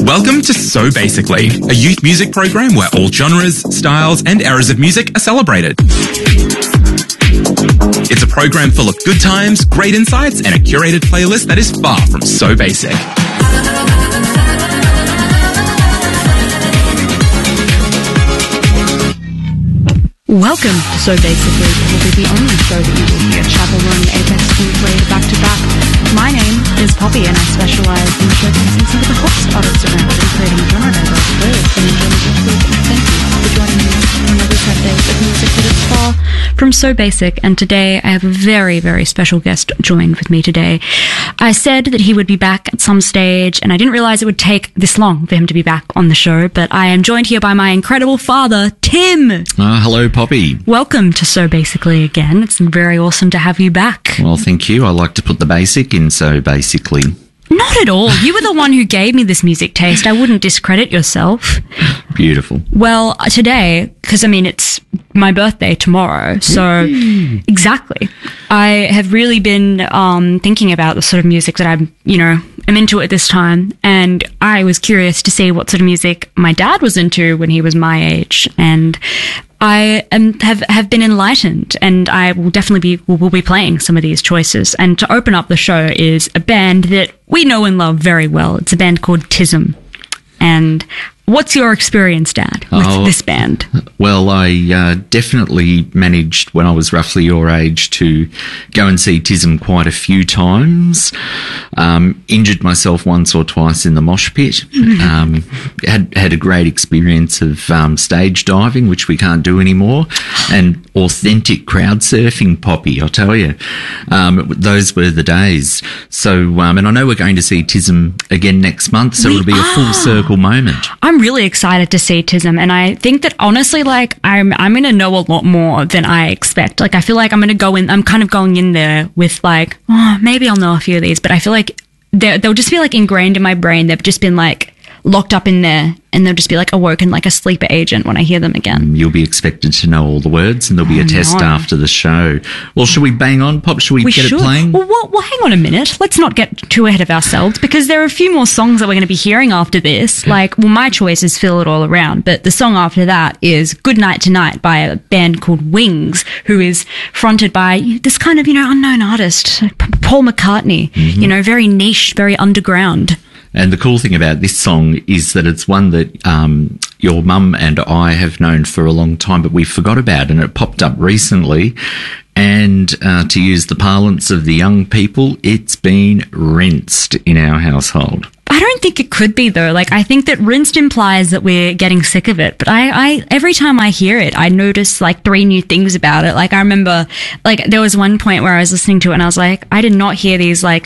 Welcome to So Basically, a youth music program where all genres, styles, and eras of music are celebrated. It's a program full of good times, great insights, and a curated playlist that is far from so basic. Welcome to So Basically, probably the only show that you will hear Chaperone and Apex being played back to back. My name is Poppy and I specialise in showcasing some of the hottest artists around and creating genre diverse playlists and enjoying this week. And thank you for joining me on another Saturday of music that is far from so basic. And today I have a very, very special guest joined with me today. I said that he would be back at some stage and I didn't realise it would take this long for him to be back on the show, but I am joined here by my incredible father, Tim. Hello, Poppy. Welcome to So Basically again. It's very awesome to have you back. Well, thank you. I like to put the basic in So Basically. Not at all. You were the one who gave me this music taste. I wouldn't discredit yourself. Beautiful. Well, today, because it's my birthday tomorrow, so exactly. I have really been thinking about the sort of music that I'm into at this time, and I was curious to see what sort of music my dad was into when he was my age, and I have been enlightened, and I will definitely be playing some of these choices. And to open up the show is a band that we know and love very well. It's a band called TISM. And what's your experience, Dad, with this band? Well, I definitely managed, when I was roughly your age, to go and see TISM quite a few times. Injured myself once or twice in the mosh pit. Had a great experience of stage diving, which we can't do anymore, and authentic crowd surfing, Poppy, I'll tell you. Those were the days. So, and I know we're going to see TISM again next month, so it'll be a full circle moment. I'm really excited to see TISM, and I think that honestly, I'm going to know a lot more than I expect. I feel like I'm kind of going in there with maybe I'll know a few of these, but I feel like they'll just be ingrained in my brain. They've just been locked up in there, and they'll just be awoken like a sleeper agent when I hear them again. You'll be expected to know all the words, and there'll be a test after the show. Well, should we bang on, Pop? Should we get it playing? Well, hang on a minute. Let's not get too ahead of ourselves, because there are a few more songs that we're going to be hearing after this. My choice is Feel It All Around, but the song after that is Good Night Tonight by a band called Wings, who is fronted by this kind of, unknown artist, Paul McCartney. Very niche, very underground. And the cool thing about this song is that it's one that your mum and I have known for a long time, but we forgot about, and it popped up recently. And to use the parlance of the young people, it's been rinsed in our household. I don't think it could be, though. I think that rinsed implies that we're getting sick of it. But I every time I hear it, I notice three new things about it. I remember there was one point where I was listening to it and I was like, I did not hear these the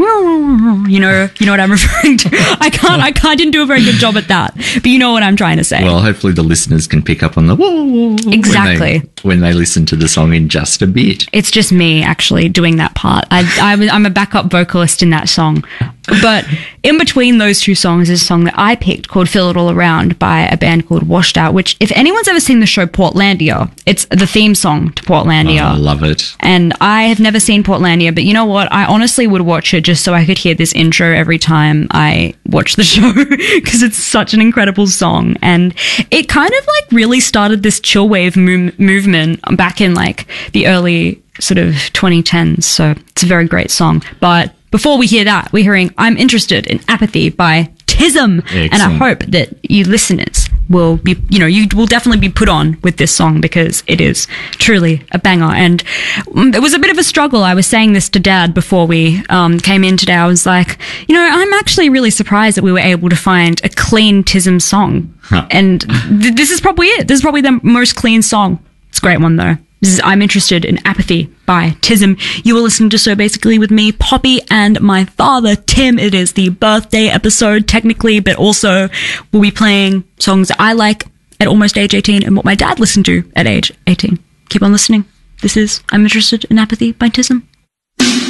you know what I'm referring to. I didn't do a very good job at that. But you know what I'm trying to say. Well, hopefully the listeners can pick up on the whoa exactly when they listen to the song in just a bit. It's just me actually doing that part. I'm a backup vocalist in that song. But in between those two songs is a song that I picked called Feel It All Around by a band called Washed Out, which, if anyone's ever seen the show Portlandia, it's the theme song to Portlandia. Oh, I love it. And I have never seen Portlandia, but you know what? I honestly would watch it just so I could hear this intro every time I watch the show, because it's such an incredible song. And it kind of really started this chill wave movement back in the early sort of 2010s. So it's a very great song. But before we hear that, we're hearing I'm Interested in Apathy by TISM. Excellent. And I hope that you listeners will be, you will definitely be put on with this song, because it is truly a banger. And it was a bit of a struggle. I was saying this to Dad before we came in today. I was like, I'm actually really surprised that we were able to find a clean TISM song. And this is probably it. This is probably the most clean song. It's a great one, though. This is I'm Interested in Apathy by TISM. You will listen to So Basically with me, Poppy, and my father, Tim. It is the birthday episode, technically, but also we'll be playing songs that I like at almost age 18 and what my dad listened to at age 18. Keep on listening. This is I'm Interested in Apathy by TISM.